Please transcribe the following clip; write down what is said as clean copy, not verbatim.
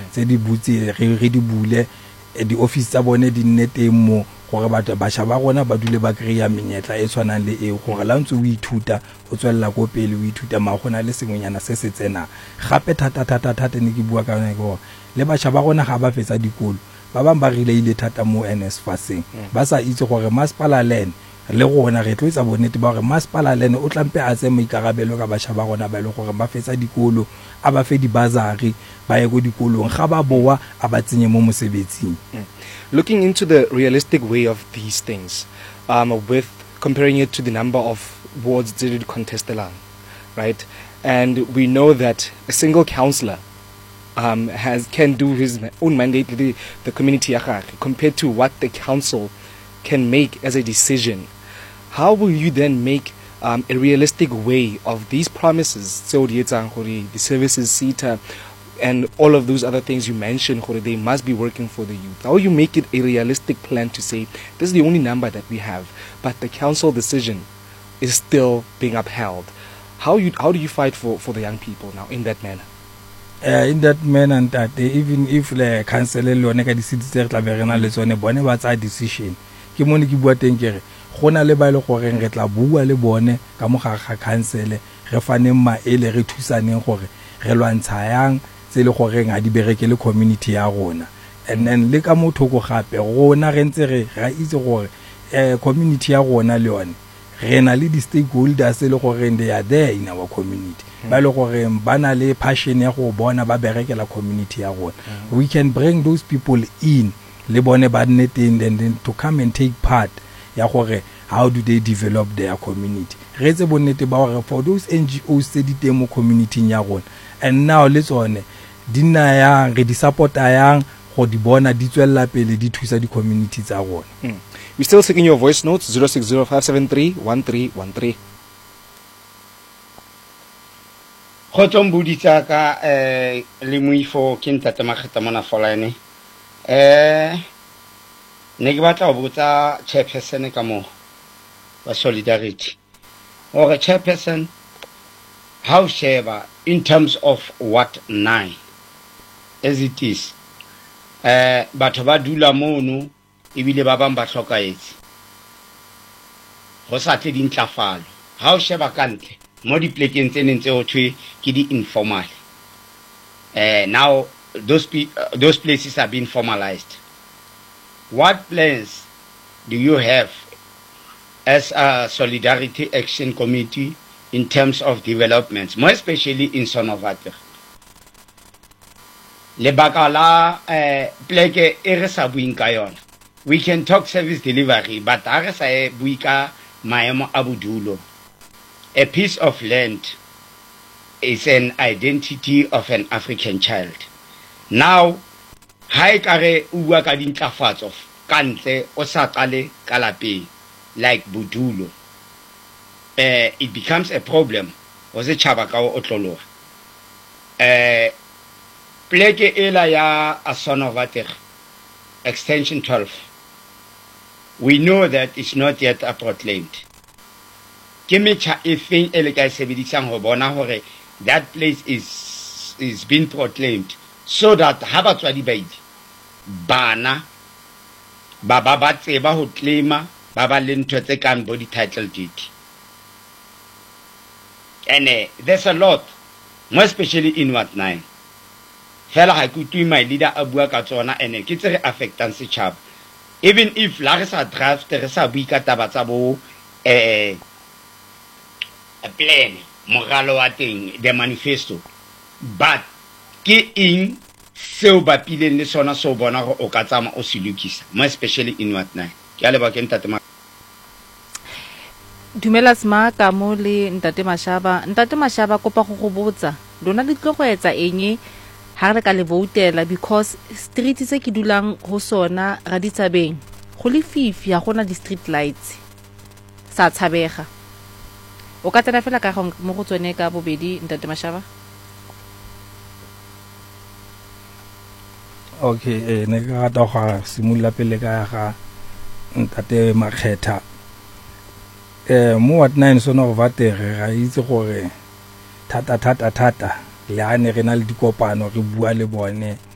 tse di butse re di bule di office tsa bone di nne teng mo gore batho ba sha ba rona ba dule ba kreya menyetla e tshwanang le eo gore la ntse o ithuta o tswella go pele o ithuta ma gona le sengwenyana se se tsena gape thata ne ke bua ka yone go le ba sha ba rona ga ba fetsa dikolo ba bang ba rile ile thata mo NSFAS ba sa itse gore masepala len le gona re tlo itsa bonnete ba gore masepala len o tlampe a tse maikarabelo ka ba sha ba rona ba ile gore ba fetsa dikolo a ba fe di bazari ba ye go dikolong ga ba boa a ba tsenye mo mosebetsing. Looking into the realistic way of these things, with comparing it to the number of wards that did contestelang, right? And we know that a single councillor can do his own mandate, the community compared to what the council can make as a decision. How will you then make a realistic way of these promises, so the services, CETA, and all of those other things you mentioned, they must be working for the youth? How will you make it a realistic plan to say, this is the only number that we have, but the council decision is still being upheld? How do you fight for the young people now in that manner? In that manner, and that even if the council le ka di city tse re tla be rena le tsone bone ba tsa decision ke mone ke bua teng kere gona le ba ile gore re tla bua le bone ka moga ga council re faneng maele re thusaneng gore re lwantsha yang tse le gore ga di bereke le community ya rona. And then le ka motho go gape rona re ntse re ga itse gore community ya rona le yone re na le di stakeholders le gore they are there in our community ba le gore ba na le passion ya go bona ba berekela community ya rona. We can bring those people in le bone ba nneteng then to come and take part ya gore how do they develop their community. Re tse bonnete ba gore for those NGOs tse di teng mo community ya rona and now le tsone di na yang re di support yang go di bona di tswella pele di thusa di community tsa rona. We still taking your voice notes 0605731313. Khotong buditsa ka le moifo ke ntate Makgeta mona folane ne ke batla go botsa chairperson ka mo wa Solidarity or chairperson how sheba in terms of what 9 as it is batho ba dula mono ebile ba bang ba hlokaetse go sa tle dintlafalo how sheba kantle mo di plekeng tseneng tse ho thwe ke di informal now those places are being formalized. What plans do you have as a Solidarity Action Committee in terms of developments, more especially in Sonovater? Lebaka la pleke e re sa buing ka yona. We can talk service delivery, but ha re sa bui ka maemo a bodulo. A piece of land is an identity of an African child. Now, ha ekare o bua ka dintlafatso kantle o sa qale ka lapeng like bodulo, it becomes a problem o se tshaba ka o tlologa. Pleke ela ya Sonovater extension 12, we know that it's not yet proclaimed. Ke metjha e feng e le ka sebedisang ho bona hore that place is being proclaimed, so that ha batswadi ba ile bana ba tseba ho claima ba ba le ntho tse kang body title deed. And there's a lot, more especially in Ward 9. Fela ha kutu my leader a bua ka tsona ene ke tse re affectang setjhaba. Even if la re sa draft re sa bui ka taba tsa bo a plan moralo wa teng the manifesto, but ke eng seo ba pileng le sona so bona go o ka tsama o se lokisa, more especially in Ward 9. Ke a leba ke ntate Dumela sma ka mo le ntate Mashaba kopa go go botsa lona le tlo go etsa eng ha re ka le voutela, because street tse ke dulang ho sona ga di tsabeng go le fifi ya gona di street lights sa tshabega. O ka tsena fela ka mo go tsone ka bobedi ntate Mashaba. Okay, ne ka rata go simolola pele ka ga ntate Makgeta. Mo Ward 9 Sonovater ga itse gore thata le ane re na le dikopano re bua le bone